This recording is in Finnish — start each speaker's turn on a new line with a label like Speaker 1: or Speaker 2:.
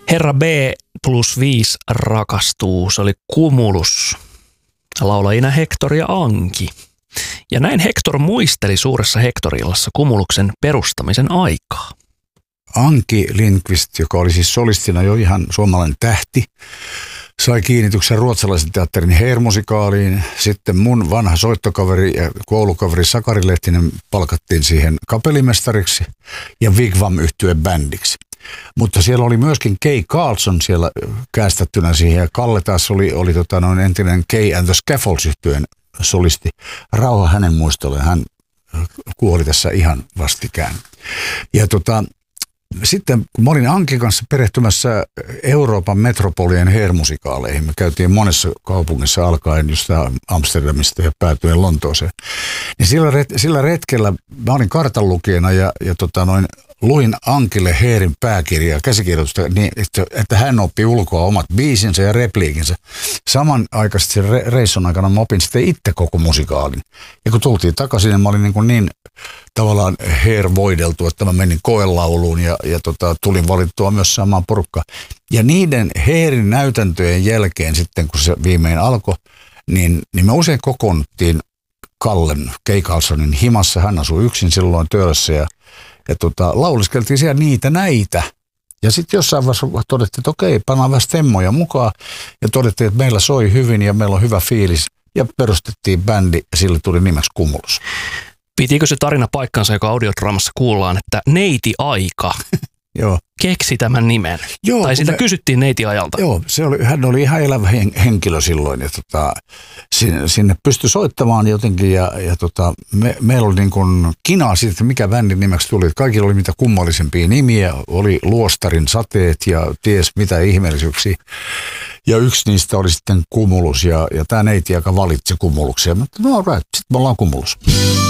Speaker 1: Herra B plus 5 rakastuu, se oli Cumulus. Laulajina Hector ja Anki. Ja näin Hector muisteli suuressa Hector-illassa Cumuluksen perustamisen aikaa.
Speaker 2: Anki Lindqvist, joka oli siis solistina jo ihan suomalainen tähti, sai kiinnityksen ruotsalaisen teatterin Hair-musikaaliin. Sitten mun vanha soittokaveri ja koulukaveri Sakari Lehtinen palkattiin siihen kapellimestariksi ja Wigwam-yhtyeen bändiksi. Mutta siellä oli myöskin Kay Carlson siellä käästettynä siihen ja Kalle taas oli entinen Kay and the Scaffolds-yhtyeen solisti. Rauha hänen muistolleen, hän kuoli tässä ihan vastikään. Ja sitten kun mä olin Ankin kanssa perehtymässä Euroopan metropolien Hair-musikaaleihin. Me käytiin monessa kaupungissa alkaen just Amsterdamista ja päätyen Lontooseen. Niin sillä retkellä mä olin kartanlukijana ja luin Ankille Hairin pääkirjaa, käsikirjoitusta, niin että hän oppi ulkoa omat biisinsä ja repliikinsä. Samanaikaisesti sen reissun aikana mä opin sitten itse koko musikaalin. Ja kun tultiin takaisin, niin mä olin niin tavallaan Hair-voideltu, että mä menin koelauluun ja tulin valittua myös samaan porukkaan. Ja niiden Hairin näytäntöjen jälkeen sitten, kun se viimein alkoi, niin me usein kokoonnuttiin Kallen, Kay Carlsonin himassa. Hän asui yksin silloin Töölössä ja lauliskeltiin siellä niitä näitä. Ja sitten jossain vaiheessa todettiin, että okei, pannaan vähän stemmoja mukaan. Ja todettiin, että meillä soi hyvin ja meillä on hyvä fiilis. Ja perustettiin bändi ja sille tuli nimeksi Cumulus.
Speaker 1: Pitikö se tarina paikkansa, joka audiodraamassa kuullaan, että Neiti Aika keksi tämän nimen?
Speaker 2: Joo,
Speaker 1: tai sitä kysyttiin Neiti Ajalta.
Speaker 2: Joo, hän oli ihan elävä henkilö silloin. Ja sinne pystyi soittamaan jotenkin ja meillä oli niin kuin kinaa siitä, että mikä bändin nimeksi tuli. Kaikilla oli mitä kummallisempia nimiä, oli Luostarin sateet ja ties mitä ihmeellisyyksiä. Ja yksi niistä oli sitten Cumulus ja tämä Neiti, joka valitsi Cumuluksia. Mutta no right, sitten me ollaan Cumulus.